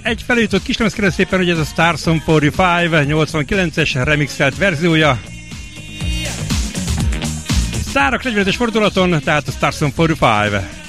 Egy felújított kislemez, kérem szépen, hogy ez a Stars on 45 89-es remixelt verziója. Sztárak 40-es fordulaton, tehát a Stars on 45.